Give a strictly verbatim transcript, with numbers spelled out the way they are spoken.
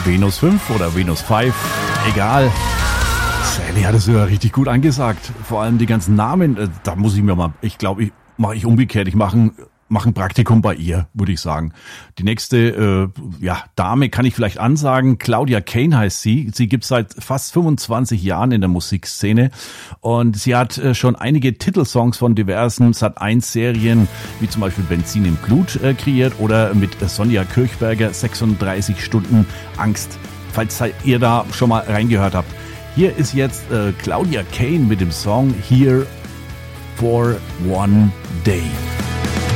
Venus fünf oder Venus fünf, egal. Sally hat es ja richtig gut angesagt. Vor allem die ganzen Namen, da muss ich mir mal, ich glaube, ich mache ich umgekehrt. Ich mache mach ein Praktikum bei ihr, würde ich sagen. Die nächste äh, ja, Dame kann ich vielleicht ansagen. Claudia Kane heißt sie. Sie gibt seit fast fünfundzwanzig Jahren in der Musikszene und sie hat äh, schon einige Titelsongs von diversen Sat eins Serien, wie zum Beispiel Benzin im Blut, äh, kreiert oder mit äh, Sonja Kirchberger sechsunddreißig Stunden Angst. Falls ihr da schon mal reingehört habt. Hier ist jetzt äh, Claudia Kane mit dem Song Here for One Day.